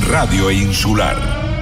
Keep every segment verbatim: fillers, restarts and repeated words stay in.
Radio Insular.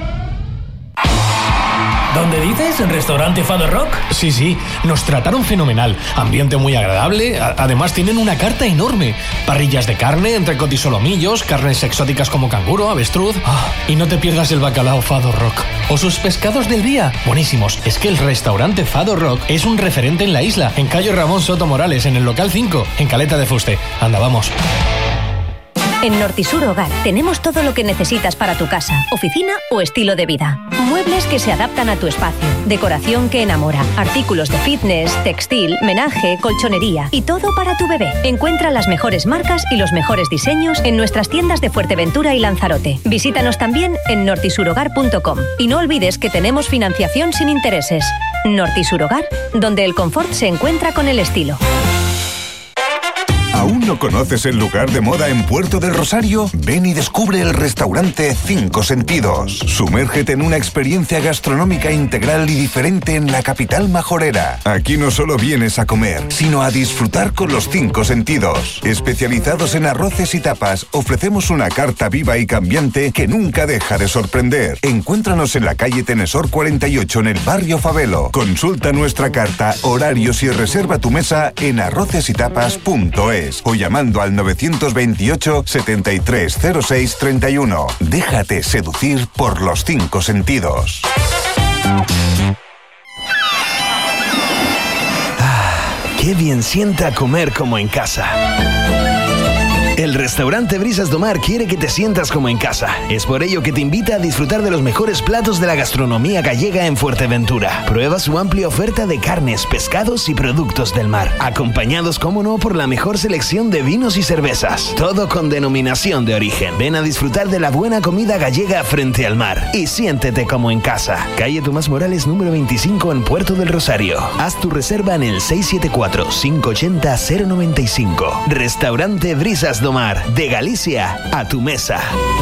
¿Dónde dices? ¿En Restaurante Fado Rock? Sí, sí, nos trataron fenomenal. Ambiente muy agradable. A- además tienen una carta enorme. Parrillas de carne, entrecot y solomillos, carnes exóticas como canguro, avestruz. Ah, y no te pierdas el bacalao Fado Rock. O sus pescados del día. Buenísimos. Es que el Restaurante Fado Rock es un referente en la isla. En calle Ramón Soto Morales, en el local cinco, en Caleta de Fuste. Anda, vamos. En Nortisur Hogar tenemos todo lo que necesitas para tu casa, oficina o estilo de vida. Muebles que se adaptan a tu espacio, decoración que enamora, artículos de fitness, textil, menaje, colchonería y todo para tu bebé. Encuentra las mejores marcas y los mejores diseños en nuestras tiendas de Fuerteventura y Lanzarote. Visítanos también en nortisurhogar punto com y no olvides que tenemos financiación sin intereses. Nortisur Hogar, donde el confort se encuentra con el estilo. ¿Aún no conoces el lugar de moda en Puerto del Rosario? Ven y descubre el restaurante Cinco Sentidos. Sumérgete en una experiencia gastronómica integral y diferente en la capital majorera. Aquí no solo vienes a comer, sino a disfrutar con los cinco sentidos. Especializados en arroces y tapas, ofrecemos una carta viva y cambiante que nunca deja de sorprender. Encuéntranos en la calle Tenesor cuarenta y ocho en el barrio Favelo. Consulta nuestra carta, horarios y reserva tu mesa en arroces y tapas punto es. O llamando al novecientos veintiocho, setenta y tres cero seis treinta y uno. Déjate seducir por los cinco sentidos. Ah, qué bien sienta comer como en casa. El restaurante Brisas do Mar quiere que te sientas como en casa. Es por ello que te invita a disfrutar de los mejores platos de la gastronomía gallega en Fuerteventura. Prueba su amplia oferta de carnes, pescados y productos del mar, acompañados, como no, por la mejor selección de vinos y cervezas. Todo con denominación de origen. Ven a disfrutar de la buena comida gallega frente al mar y siéntete como en casa. Calle Tomás Morales número veinticinco en Puerto del Rosario. Haz tu reserva en el seis siete cuatro, cinco ocho cero, cero nueve cinco. Restaurante Brisas do Mar, de Galicia a tu mesa.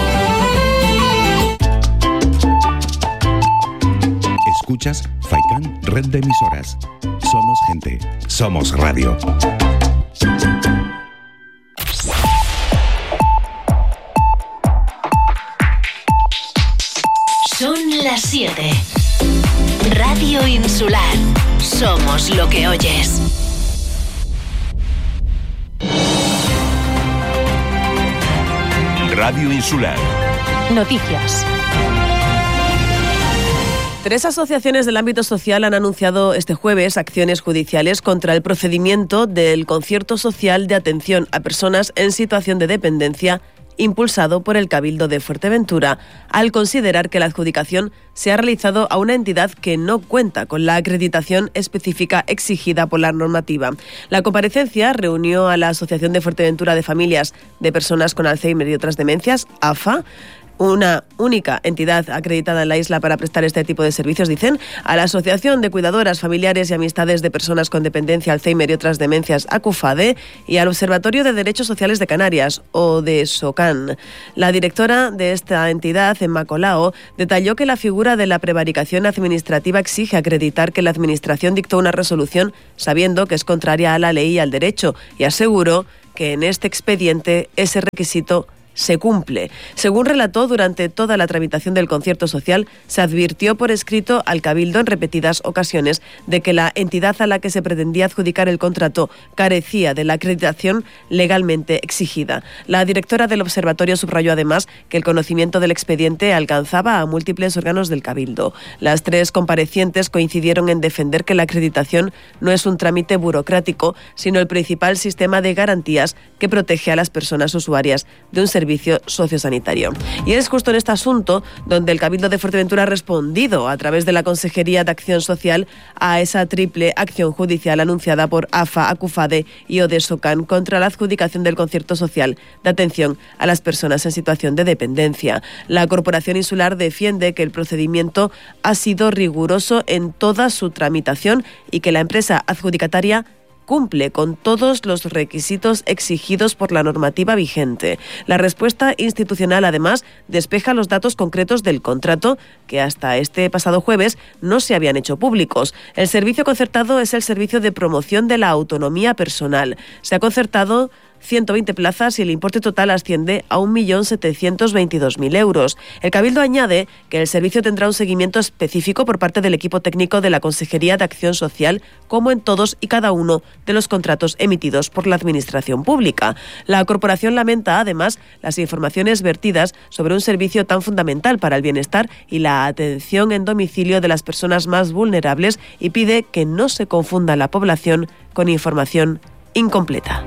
Escuchas Faikan, red de emisoras. Somos gente, somos radio. Son las siete. Radio Insular. Somos lo que oyes. Radio Insular. Noticias. Tres asociaciones del ámbito social han anunciado este jueves acciones judiciales contra el procedimiento del concierto social de atención a personas en situación de dependencia impulsado por el Cabildo de Fuerteventura, al considerar que la adjudicación se ha realizado a una entidad que no cuenta con la acreditación específica exigida por la normativa. La comparecencia reunió a la Asociación de Fuerteventura de Familias de Personas con Alzheimer y otras demencias, A F A, una única entidad acreditada en la isla para prestar este tipo de servicios, dicen, a la Asociación de Cuidadoras, Familiares y Amistades de Personas con Dependencia, Alzheimer y otras demencias, ACUFADE, y al Observatorio de Derechos Sociales de Canarias, o de SOCAN. La directora de esta entidad, Emma Colau, detalló que la figura de la prevaricación administrativa exige acreditar que la Administración dictó una resolución sabiendo que es contraria a la ley y al derecho, y aseguró que en este expediente ese requisito se cumple. Según relató, durante toda la tramitación del concierto social, se advirtió por escrito al Cabildo en repetidas ocasiones de que la entidad a la que se pretendía adjudicar el contrato carecía de la acreditación legalmente exigida. La directora del observatorio subrayó además que el conocimiento del expediente alcanzaba a múltiples órganos del Cabildo. Las tres comparecientes coincidieron en defender que la acreditación no es un trámite burocrático, sino el principal sistema de garantías que protege a las personas usuarias de un servicio servicio sociosanitario. Y es justo en este asunto donde el Cabildo de Fuerteventura ha respondido a través de la Consejería de Acción Social a esa triple acción judicial anunciada por A F A, ACUFADE y ODESOCAN contra la adjudicación del concierto social de atención a las personas en situación de dependencia. La Corporación Insular defiende que el procedimiento ha sido riguroso en toda su tramitación y que la empresa adjudicataria cumple con todos los requisitos exigidos por la normativa vigente. La respuesta institucional, además, despeja los datos concretos del contrato que hasta este pasado jueves no se habían hecho públicos. El servicio concertado es el Servicio de Promoción de la Autonomía Personal. Se ha concertado ciento veinte plazas y el importe total asciende a un millón setecientos veintidós mil euros. El Cabildo añade que el servicio tendrá un seguimiento específico por parte del equipo técnico de la Consejería de Acción Social, como en todos y cada uno de los contratos emitidos por la Administración Pública. La corporación lamenta, además, las informaciones vertidas sobre un servicio tan fundamental para el bienestar y la atención en domicilio de las personas más vulnerables y pide que no se confunda la población con información incompleta.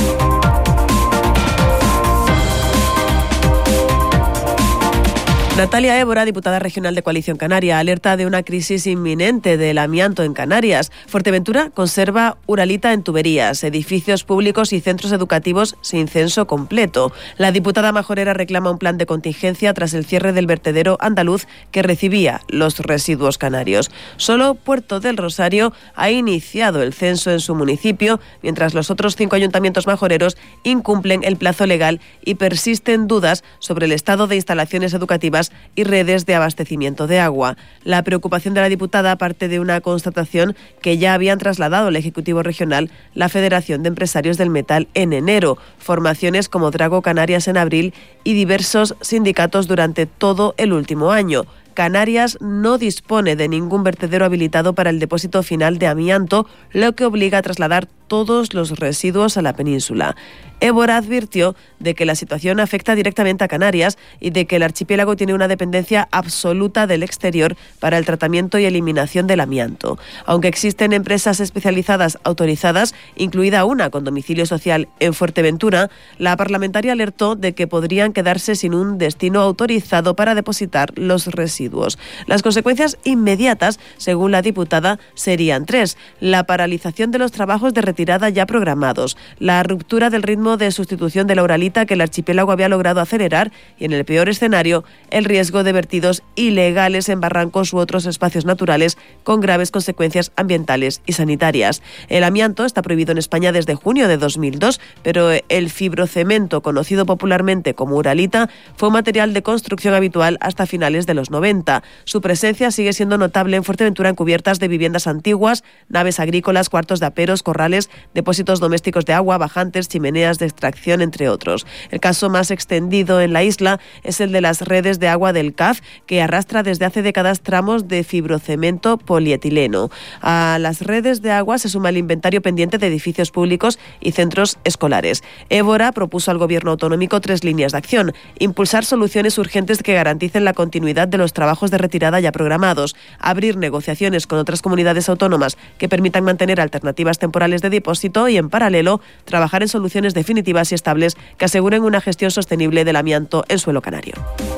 Natalia Évora, diputada regional de Coalición Canaria, alerta de una crisis inminente del amianto en Canarias. Fuerteventura conserva Uralita en tuberías, edificios públicos y centros educativos sin censo completo. La diputada majorera reclama un plan de contingencia tras el cierre del vertedero andaluz que recibía los residuos canarios. Solo Puerto del Rosario ha iniciado el censo en su municipio, mientras los otros cinco ayuntamientos majoreros incumplen el plazo legal y persisten dudas sobre el estado de instalaciones educativas y redes de abastecimiento de agua. La preocupación de la diputada parte de una constatación que ya habían trasladado al Ejecutivo Regional la Federación de Empresarios del Metal en enero, formaciones como Drago Canarias en abril y diversos sindicatos durante todo el último año. Canarias no dispone de ningún vertedero habilitado para el depósito final de amianto, lo que obliga a trasladar todos los residuos a la península. Évora advirtió de que la situación afecta directamente a Canarias y de que el archipiélago tiene una dependencia absoluta del exterior para el tratamiento y eliminación del amianto. Aunque existen empresas especializadas autorizadas, incluida una con domicilio social en Fuerteventura, la parlamentaria alertó de que podrían quedarse sin un destino autorizado para depositar los residuos. Las consecuencias inmediatas, según la diputada, serían tres: la paralización de los trabajos de retirada ya programados, la ruptura del ritmo de sustitución de la Uralita que el archipiélago había logrado acelerar y, en el peor escenario, el riesgo de vertidos ilegales en barrancos u otros espacios naturales con graves consecuencias ambientales y sanitarias. El amianto está prohibido en España desde junio de dos mil dos, pero el fibrocemento, conocido popularmente como Uralita, fue un material de construcción habitual hasta finales de los noventa. Su presencia sigue siendo notable en Fuerteventura en cubiertas de viviendas antiguas, naves agrícolas, cuartos de aperos, corrales, depósitos domésticos de agua, bajantes, chimeneas de extracción, entre otros. El caso más extendido en la isla es el de las redes de agua del C A F, que arrastra desde hace décadas tramos de fibrocemento polietileno. A las redes de agua se suma el inventario pendiente de edificios públicos y centros escolares. Évora propuso al Gobierno autonómico tres líneas de acción: impulsar soluciones urgentes que garanticen la continuidad de los trabajos de retirada ya programados, abrir negociaciones con otras comunidades autónomas que permitan mantener alternativas temporales de depósito y, en paralelo, trabajar en soluciones definitivas y estables que aseguren una gestión sostenible del amianto en suelo canario.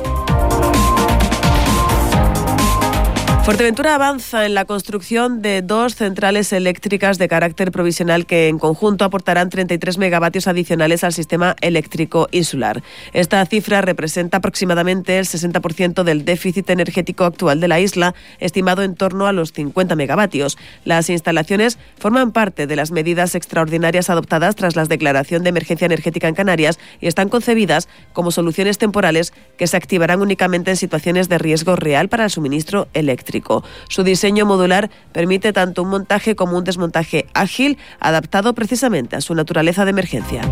Fuerteventura avanza en la construcción de dos centrales eléctricas de carácter provisional que en conjunto aportarán treinta y tres megavatios adicionales al sistema eléctrico insular. Esta cifra representa aproximadamente el sesenta por ciento del déficit energético actual de la isla, estimado en torno a los cincuenta megavatios. Las instalaciones forman parte de las medidas extraordinarias adoptadas tras la declaración de emergencia energética en Canarias y están concebidas como soluciones temporales que se activarán únicamente en situaciones de riesgo real para el suministro eléctrico. Su diseño modular permite tanto un montaje como un desmontaje ágil, adaptado precisamente a su naturaleza de emergencia.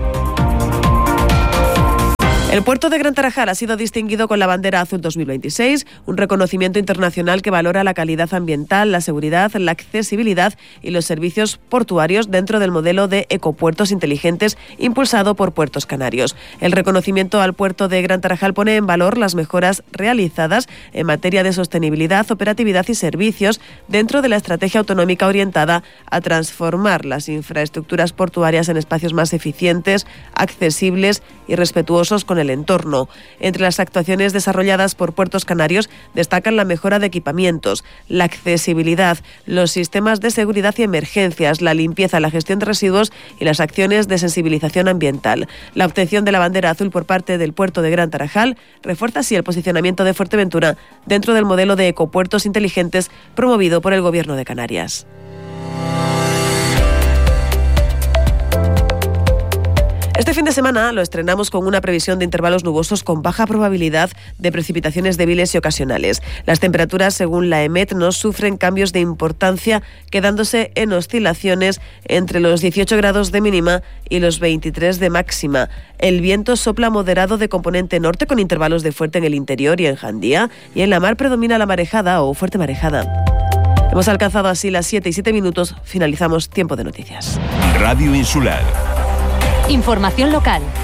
El puerto de Gran Tarajal ha sido distinguido con la Bandera Azul dos mil veintiséis, un reconocimiento internacional que valora la calidad ambiental, la seguridad, la accesibilidad y los servicios portuarios dentro del modelo de ecopuertos inteligentes impulsado por Puertos Canarios. El reconocimiento al puerto de Gran Tarajal pone en valor las mejoras realizadas en materia de sostenibilidad, operatividad y servicios dentro de la estrategia autonómica orientada a transformar las infraestructuras portuarias en espacios más eficientes, accesibles y respetuosos con el entorno. Entre las actuaciones desarrolladas por Puertos Canarios destacan la mejora de equipamientos, la accesibilidad, los sistemas de seguridad y emergencias, la limpieza, la gestión de residuos y las acciones de sensibilización ambiental. La obtención de la bandera azul por parte del puerto de Gran Tarajal refuerza así el posicionamiento de Fuerteventura dentro del modelo de ecopuertos inteligentes promovido por el Gobierno de Canarias. Este fin de semana lo estrenamos con una previsión de intervalos nubosos con baja probabilidad de precipitaciones débiles y ocasionales. Las temperaturas, según la EMET, no sufren cambios de importancia, quedándose en oscilaciones entre los dieciocho grados de mínima y los veintitrés de máxima. El viento sopla moderado de componente norte con intervalos de fuerte en el interior y en Jandía, y en la mar predomina la marejada o fuerte marejada. Hemos alcanzado así las siete y siete minutos. Finalizamos Tiempo de Noticias. Radio Insular. Información local.